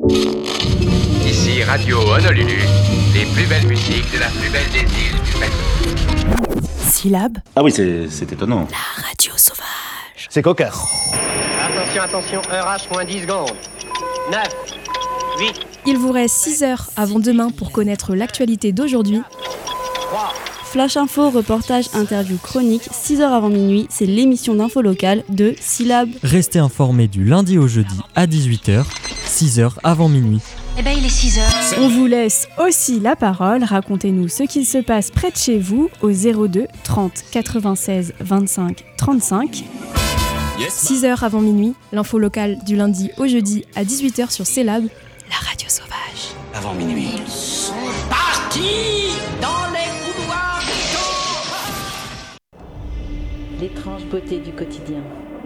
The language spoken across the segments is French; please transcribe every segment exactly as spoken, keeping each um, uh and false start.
Ici Radio Honolulu, les plus belles musiques de la plus belle des îles du Pacifique. Syllabe. Ah oui, c'est, c'est étonnant. La radio sauvage. C'est cocasse. Attention, attention, heure H moins dix secondes. neuf, huit. Il vous reste six heures avant demain pour connaître l'actualité d'aujourd'hui. trois. Flash Info, reportage, interview, chronique, six heures avant minuit, c'est l'émission d'info locale de Syllabe. Restez informés du lundi au jeudi à dix-huit heures, six heures avant minuit. Eh ben il est six heures. On vous laisse aussi la parole. Racontez-nous ce qu'il se passe près de chez vous au zéro deux trente quatre-vingt-seize vingt-cinq trente-cinq. six heures avant minuit, l'info locale du lundi au jeudi à dix-huit heures sur Syllabe, la radio sauvage. Avant minuit. Ils sont partis dans les couloirs du temps. L'étrange beauté du quotidien.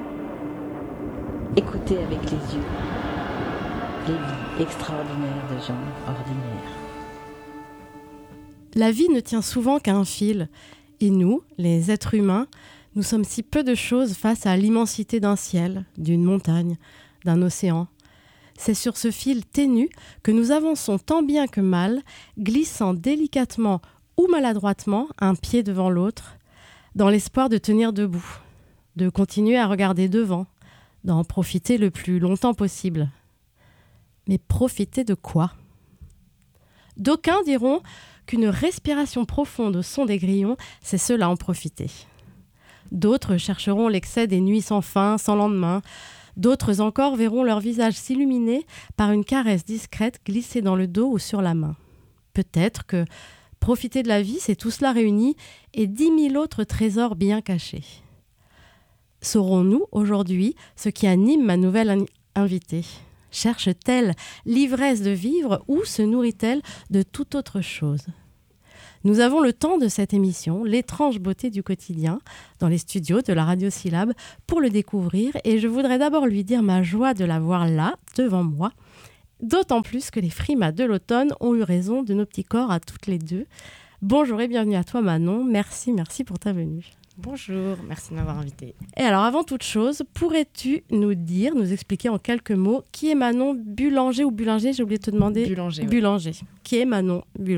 Écoutez avec les yeux les vies extraordinaires de gens ordinaires. La vie ne tient souvent qu'à un fil. Et nous, les êtres humains, nous sommes si peu de choses face à l'immensité d'un ciel, d'une montagne, d'un océan. C'est sur ce fil ténu que nous avançons tant bien que mal, glissant délicatement ou maladroitement un pied devant l'autre, dans l'espoir de tenir debout, de continuer à regarder devant, d'en profiter le plus longtemps possible. Mais profiter de quoi ? D'aucuns diront qu'une respiration profonde au son des grillons, c'est cela en profiter. D'autres chercheront l'excès des nuits sans fin, sans lendemain. D'autres encore verront leur visage s'illuminer par une caresse discrète glissée dans le dos ou sur la main. Peut-être que profiter de la vie, c'est tout cela réuni et dix mille autres trésors bien cachés. Saurons-nous aujourd'hui ce qui anime ma nouvelle in- invitée ? Cherche-t-elle l'ivresse de vivre ou se nourrit-elle de toute autre chose ? Nous avons le temps de cette émission, l'étrange beauté du quotidien, dans les studios de la radio Syllabe, pour le découvrir. Et je voudrais d'abord lui dire ma joie de la voir là, devant moi. D'autant plus que les frimas de l'automne ont eu raison de nos petits corps à toutes les deux. Bonjour et bienvenue à toi Manon. Merci, merci pour ta venue. Bonjour, merci de m'avoir invitée. Et alors, avant toute chose, pourrais-tu nous dire, nous expliquer en quelques mots, qui est Manon Bulanger ou Bullinger ? J'ai oublié de te demander. Bulanger. Bulanger. Ouais. Qui est Manon Bulanger ?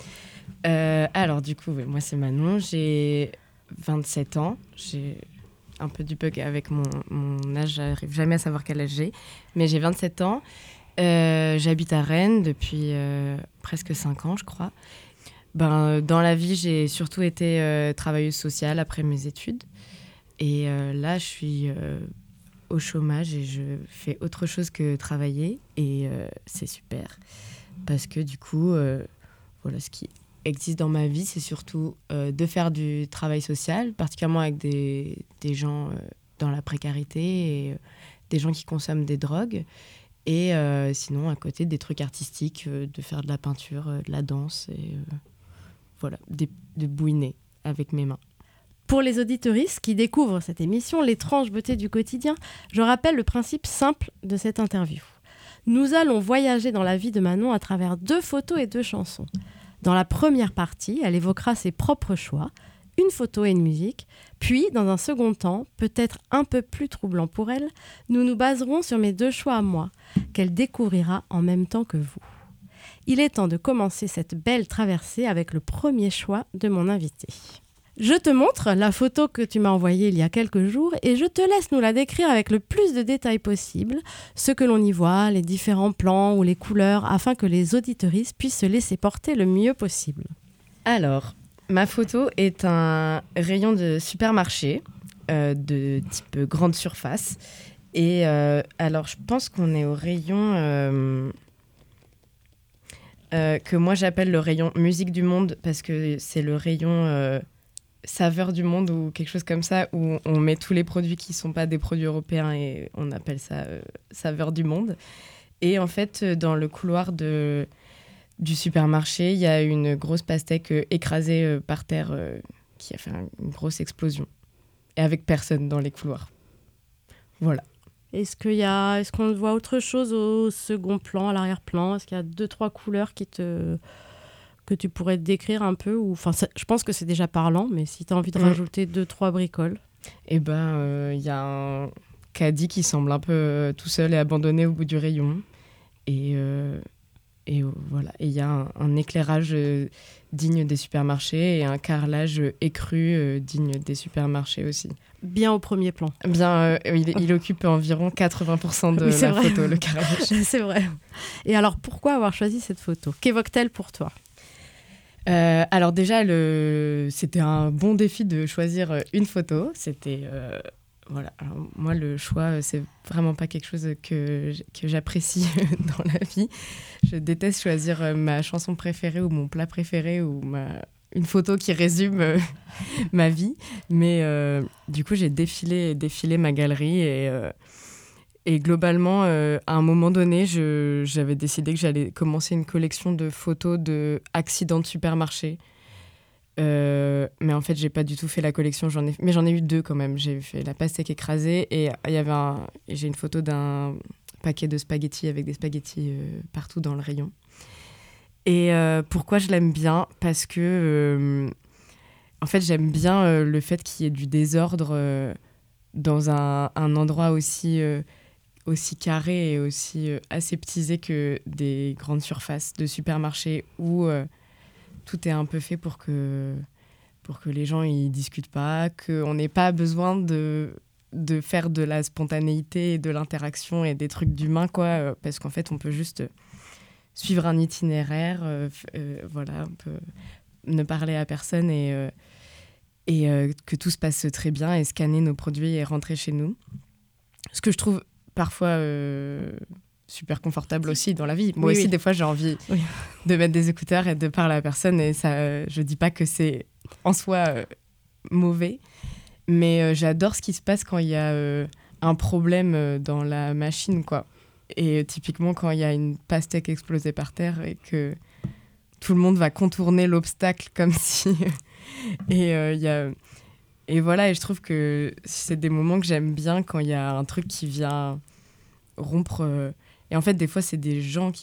euh, Alors, du coup, ouais, moi, c'est Manon. J'ai vingt-sept ans. J'ai un peu du bug avec mon, mon âge. J'arrive jamais à savoir quel âge j'ai. Mais j'ai vingt-sept ans. Euh, j'habite à Rennes depuis euh, presque cinq ans, je crois. Ben, dans la vie, j'ai surtout été euh, travailleuse sociale après mes études. Et euh, là, je suis euh, au chômage et je fais autre chose que travailler. Et euh, c'est super. Parce que du coup, euh, voilà, ce qui existe dans ma vie, c'est surtout euh, de faire du travail social, particulièrement avec des, des gens euh, dans la précarité et euh, des gens qui consomment des drogues. Et euh, sinon, à côté, des trucs artistiques, euh, de faire de la peinture, euh, de la danse et... Euh, Voilà, de, de bouiner avec mes mains. Pour les auditeuristes qui découvrent cette émission, l'étrange beauté du quotidien, je rappelle le principe simple de cette interview. Nous allons voyager dans la vie de Manon à travers deux photos et deux chansons. Dans la première partie, elle évoquera ses propres choix, une photo et une musique. Puis, dans un second temps, peut-être un peu plus troublant pour elle, nous nous baserons sur mes deux choix à moi, qu'elle découvrira en même temps que vous. Il est temps de commencer cette belle traversée avec le premier choix de mon invité. Je te montre la photo que tu m'as envoyée il y a quelques jours et je te laisse nous la décrire avec le plus de détails possible, ce que l'on y voit, les différents plans ou les couleurs, afin que les auditeuristes puissent se laisser porter le mieux possible. Alors, ma photo est un rayon de supermarché euh, de type grande surface. Et euh, alors, je pense qu'on est au rayon... Euh, Euh, que moi j'appelle le rayon musique du monde parce que c'est le rayon euh, saveur du monde ou quelque chose comme ça où on met tous les produits qui ne sont pas des produits européens et on appelle ça euh, saveur du monde. Et en fait, dans le couloir de, du supermarché, il y a une grosse pastèque euh, écrasée euh, par terre euh, qui a fait un, une grosse explosion. Et avec personne dans les couloirs. Voilà. Est-ce qu'il y a, est-ce qu'on voit autre chose au second plan, à l'arrière-plan ? Est-ce qu'il y a deux, trois couleurs qui te, que tu pourrais décrire un peu ou, enfin, ça, je pense que c'est déjà parlant, mais si tu as envie de mmh. rajouter deux, trois bricoles. Eh bien, il euh, y a un caddie qui semble un peu euh, tout seul et abandonné au bout du rayon. et, euh, et voilà. Et il y a un, un éclairage euh, digne des supermarchés et un carrelage écru euh, digne des supermarchés aussi. Bien au premier plan. Bien, euh, il, il occupe environ quatre-vingts pour cent de Oui, c'est la vrai. photo, le carrelage. C'est vrai. Et alors, pourquoi avoir choisi cette photo ? Qu'évoque-t-elle pour toi ? Euh, alors déjà, le... c'était un bon défi de choisir une photo. C'était... Euh... Voilà. Alors, moi, le choix, c'est vraiment pas quelque chose que, que j'apprécie dans la vie. Je déteste choisir ma chanson préférée ou mon plat préféré ou ma... une photo qui résume euh, ma vie. Mais euh, du coup, j'ai défilé, défilé ma galerie et, euh, et globalement, euh, à un moment donné, je, j'avais décidé que j'allais commencer une collection de photos d'accidents de supermarché. Euh, mais en fait, j'ai pas du tout fait la collection. J'en ai, mais j'en ai eu deux quand même. J'ai fait la pastèque écrasée et il y avait un, et j'ai une photo d'un paquet de spaghettis avec des spaghettis euh, partout dans le rayon. Et euh, pourquoi je l'aime bien ? Parce que, euh, en fait, j'aime bien euh, le fait qu'il y ait du désordre euh, dans un, un endroit aussi, euh, aussi carré et aussi euh, aseptisé que des grandes surfaces de supermarchés où euh, tout est un peu fait pour que, pour que les gens ne discutent pas, qu'on n'ait pas besoin de, de faire de la spontanéité et de l'interaction et des trucs d'humain, quoi, euh, parce qu'en fait, on peut juste suivre un itinéraire, euh, euh, voilà, on peut ne parler à personne et, euh, et euh, que tout se passe très bien et scanner nos produits et rentrer chez nous. Ce que je trouve parfois euh, super confortable aussi dans la vie. Moi oui, aussi, oui. des fois, j'ai envie oui. de mettre des écouteurs et de parler à personne et ça, euh, je dis pas que c'est en soi euh, mauvais, mais euh, j'adore ce qui se passe quand il y a euh, un problème euh, dans la machine, quoi. Et typiquement, quand il y a une pastèque explosée par terre et que tout le monde va contourner l'obstacle comme si... et, euh, y a... et voilà, et je trouve que c'est des moments que j'aime bien quand il y a un truc qui vient rompre. Euh... Et en fait, des fois, c'est des gens qui